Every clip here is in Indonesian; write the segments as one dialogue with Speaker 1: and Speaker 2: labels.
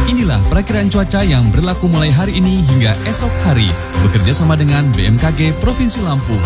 Speaker 1: Inilah perakiraan cuaca yang berlaku mulai hari ini hingga esok hari, bekerja sama dengan BMKG Provinsi Lampung.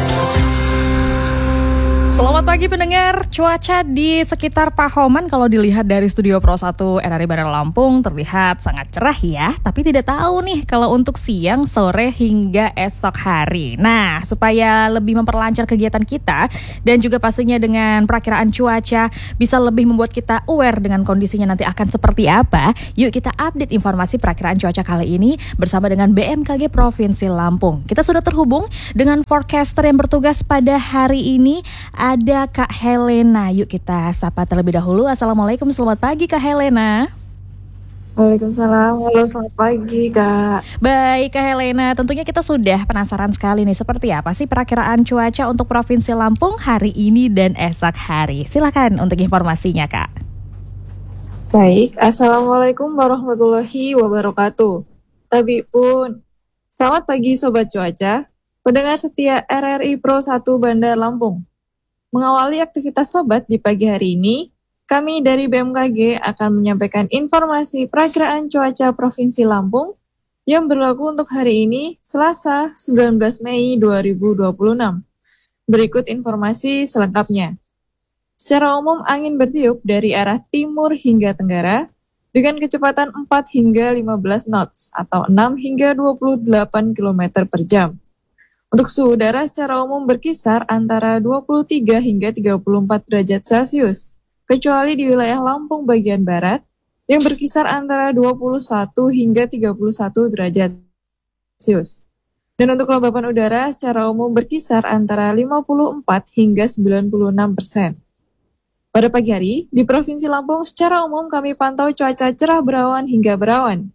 Speaker 2: Selamat pagi pendengar, cuaca di sekitar Pahoman kalau dilihat dari Studio Pro 1 RRI Bandar Lampung terlihat sangat cerah ya. Tapi tidak tahu nih kalau untuk siang, sore hingga esok hari. Nah, supaya lebih memperlancar kegiatan kita dan juga pastinya dengan perakiraan cuaca bisa lebih membuat kita aware dengan kondisinya nanti akan seperti apa. Yuk kita update informasi perakiraan cuaca kali ini bersama dengan BMKG Provinsi Lampung. Kita sudah terhubung dengan forecaster yang bertugas pada hari ini. Ada Kak Helena, yuk kita sapa terlebih dahulu. Assalamualaikum, selamat pagi Kak Helena.
Speaker 3: Waalaikumsalam, halo selamat pagi Kak.
Speaker 2: Baik Kak Helena, tentunya kita sudah penasaran sekali nih seperti apa sih perakiraan cuaca untuk Provinsi Lampung hari ini dan esok hari. Silakan untuk informasinya Kak.
Speaker 3: Baik, Assalamualaikum warahmatullahi wabarakatuh. Tapi pun, selamat pagi Sobat Cuaca, pendengar setia RRI Pro 1 Bandar Lampung. Mengawali aktivitas Sobat di pagi hari ini, kami dari BMKG akan menyampaikan informasi perakiraan cuaca Provinsi Lampung yang berlaku untuk hari ini, Selasa 19 Mei 2026. Berikut informasi selengkapnya. Secara umum, angin bertiup dari arah timur hingga tenggara dengan kecepatan 4 hingga 15 knots atau 6 hingga 28 km per jam. Untuk suhu udara secara umum berkisar antara 23 hingga 34 derajat Celcius, kecuali di wilayah Lampung bagian barat yang berkisar antara 21 hingga 31 derajat Celcius. Dan untuk kelembapan udara secara umum berkisar antara 54 hingga 96%. Pada pagi hari, di Provinsi Lampung secara umum kami pantau cuaca cerah berawan hingga berawan.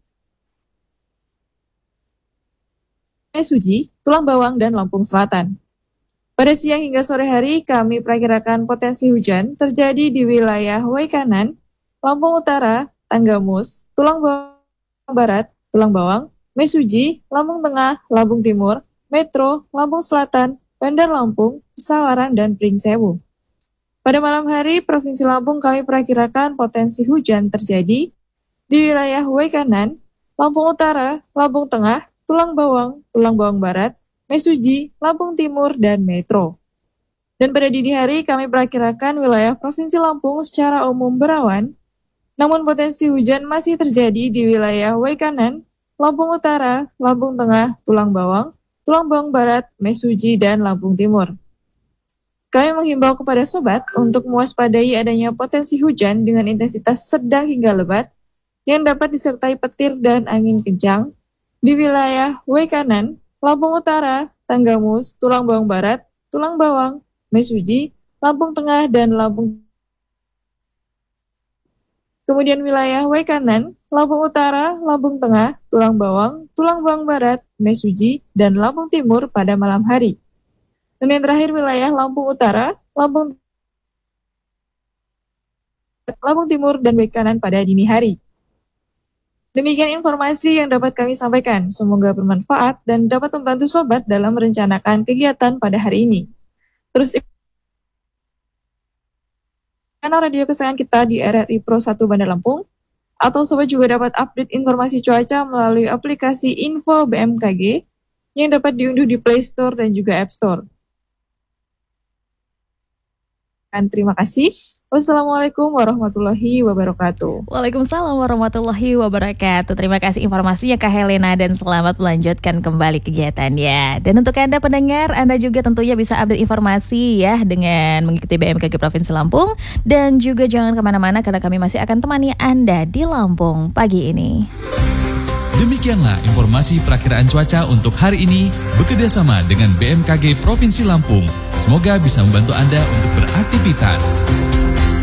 Speaker 3: Mesuji, Tulang Bawang, dan Lampung Selatan. Pada siang hingga sore hari, kami perakirakan potensi hujan terjadi di wilayah Waikanan, Lampung Utara, Tanggamus, Tulang Bawang Barat, Tulang Bawang, Mesuji, Lampung Tengah, Lampung Timur, Metro, Lampung Selatan, Bandar Lampung, Pesawaran, dan Pringsewu. Pada malam hari, Provinsi Lampung kami perakirakan potensi hujan terjadi di wilayah Waikanan, Lampung Utara, Lampung Tengah, Tulang Bawang Barat, Mesuji, Lampung Timur, dan Metro. Dan pada dini hari kami perakirakan wilayah Provinsi Lampung secara umum berawan, namun potensi hujan masih terjadi di wilayah Waikanan, Lampung Utara, Lampung Tengah, Tulang Bawang Barat, Mesuji, dan Lampung Timur. Kami menghimbau kepada sobat untuk mewaspadai adanya potensi hujan dengan intensitas sedang hingga lebat yang dapat disertai petir dan angin kencang di wilayah Waikanan, Lampung Utara, Tanggamus, Tulang Bawang Barat, Tulang Bawang, Mesuji, Lampung Tengah, dan Lampung. Kemudian wilayah Waikanan, Lampung Utara, Lampung Tengah, Tulang Bawang Barat, Mesuji, dan Lampung Timur pada malam hari. Dan yang terakhir wilayah Lampung Utara, Lampung Timur, dan Waikanan pada dini hari. Demikian informasi yang dapat kami sampaikan. Semoga bermanfaat dan dapat membantu sobat dalam merencanakan kegiatan pada hari ini. Terus kanal radio kesayangan kita di RRI Pro 1 Bandar Lampung, atau sobat juga dapat update informasi cuaca melalui aplikasi Info BMKG yang dapat diunduh di Play Store dan juga App Store. Dan terima kasih. Wassalamualaikum warahmatullahi wabarakatuh.
Speaker 2: Waalaikumsalam warahmatullahi wabarakatuh. Terima kasih informasinya Kak Helena dan selamat melanjutkan kembali kegiatannya. Dan untuk Anda pendengar, Anda juga tentunya bisa update informasi ya dengan mengikuti BMKG Provinsi Lampung. Dan juga jangan kemana-mana karena kami masih akan temani Anda di Lampung pagi ini.
Speaker 1: Demikianlah informasi perakiraan cuaca untuk hari ini bekerjasama dengan BMKG Provinsi Lampung. Semoga bisa membantu Anda untuk beraktivitas.